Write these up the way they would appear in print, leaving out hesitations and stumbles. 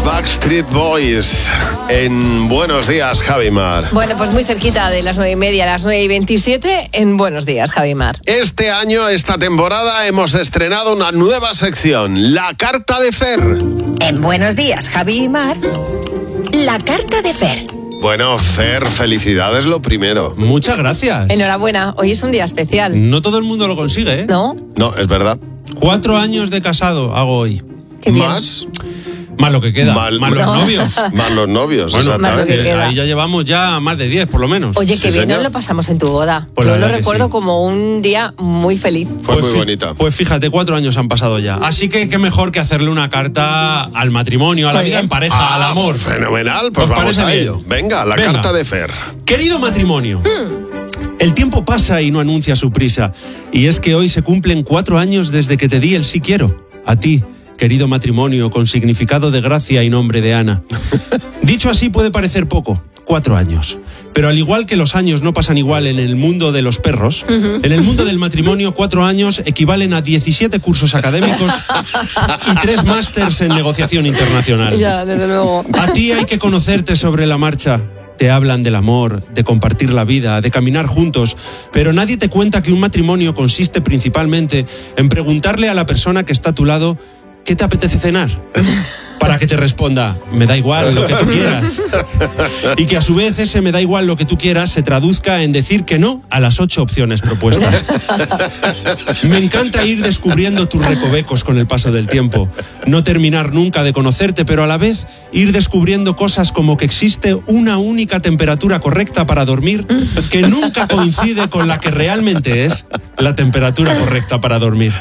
Backstreet Boys en Buenos Días, Javi Mar. Bueno, pues muy cerquita de las 9:30, a las 9:27 en Buenos Días, Javi Mar. Este año, esta temporada, hemos estrenado una nueva sección, La Carta de Fer. En Buenos Días, Javi y Mar, La Carta de Fer. Bueno, Fer, felicidades lo primero. Muchas gracias. Enhorabuena, hoy es un día especial. No todo el mundo lo consigue, ¿eh? ¿No? No, es verdad. 4 años de casado hago hoy. Qué bien. Más Más lo que queda. Más los no. novios. más los novios, Bueno, Más lo que exactamente. queda. ahí ya llevamos ya más de 10, por lo menos. Oye, Sí, qué bien señor. nos lo pasamos en tu boda. Pues la Yo lo verdad que recuerdo sí. como un día muy feliz. Fue muy fi- bonita. Pues fíjate, 4 años han pasado ya. Así que qué mejor que hacerle una carta al matrimonio, a la Muy vida bien. en pareja, al amor. Fenomenal, pues ¿Os vamos parece a bien? ello. Venga, la Venga. Carta de Fer. Querido matrimonio, el tiempo pasa y no anuncia su prisa. Y es que hoy se cumplen 4 años desde que te di el sí quiero. A ti, querido matrimonio, con significado de gracia y nombre de Ana. Dicho así puede parecer poco, 4 años. Pero al igual que los años no pasan igual en el mundo de los perros, en el mundo del matrimonio 4 años equivalen a 17 cursos académicos y 3 másters en negociación internacional. Ya, desde luego. A ti hay que conocerte sobre la marcha. Te hablan del amor, de compartir la vida, de caminar juntos, pero nadie te cuenta que un matrimonio consiste principalmente en preguntarle a la persona que está a tu lado ¿qué te apetece cenar? Para que te responda, me da igual lo que tú quieras. Y que a su vez ese me da igual lo que tú quieras se traduzca en decir que no a las 8 opciones propuestas. Me encanta ir descubriendo tus recovecos con el paso del tiempo. No terminar nunca de conocerte, pero a la vez ir descubriendo cosas como que existe una única temperatura correcta para dormir que nunca coincide con la que realmente es la temperatura correcta para dormir.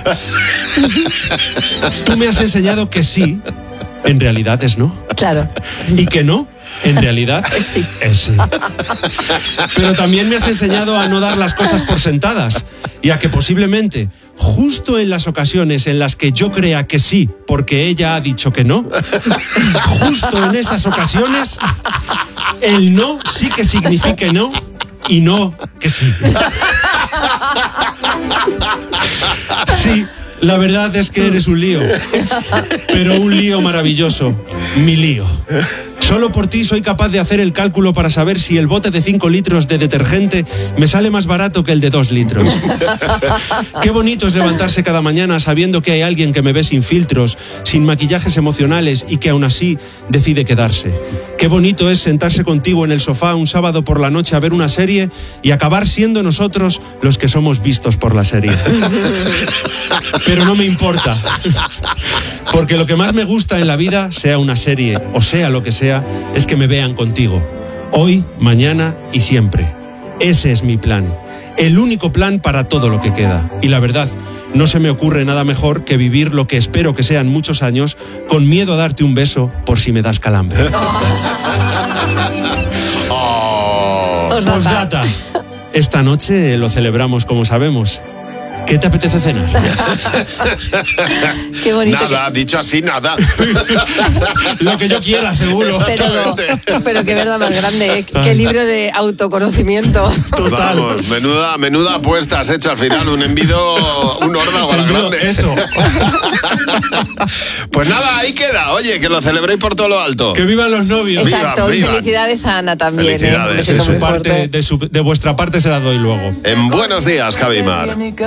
Tú me has enseñado que sí, en realidad es no. Claro. Y que no, en realidad es sí. Pero también me has enseñado a no dar las cosas por sentadas y a que posiblemente, justo en las ocasiones en las que yo crea que sí, porque ella ha dicho que no, justo en esas ocasiones, el no sí que signifique no y no que sí. Sí. La verdad es que eres un lío, pero un lío maravilloso, mi lío. Solo por ti soy capaz de hacer el cálculo para saber si el bote de 5 litros de detergente me sale más barato que el de 2 litros. Qué bonito es levantarse cada mañana sabiendo que hay alguien que me ve sin filtros, sin maquillajes emocionales y que aún así decide quedarse. Qué bonito es sentarse contigo en el sofá un sábado por la noche a ver una serie y acabar siendo nosotros los que somos vistos por la serie. Pero no me importa, porque lo que más me gusta en la vida, sea una serie o sea lo que sea, es que me vean contigo, hoy, mañana y siempre. Ese es mi plan, el único plan para todo lo que queda. Y la verdad, no se me ocurre nada mejor que vivir lo que espero que sean muchos años, con miedo a darte un beso por si me das calambre. Postdata. Esta noche lo celebramos como sabemos. ¿Qué te apetece cenar? Qué bonito. Nada, dicho así, nada. Lo que yo quiera, seguro. Pero qué verdad más grande, ¿eh? Qué libro de autoconocimiento. Total. Vamos, menuda apuesta has hecho al final, un envido, un órdago a la grande. Eso. Pues nada, ahí queda. Oye, que lo celebréis por todo lo alto. Que vivan los novios. Exacto, Vivan, y vivan. felicidades a Ana también. Felicidades. Un besito De su muy parte, fuerte. de vuestra parte se la doy luego. En Buenos Días, Javi Mar.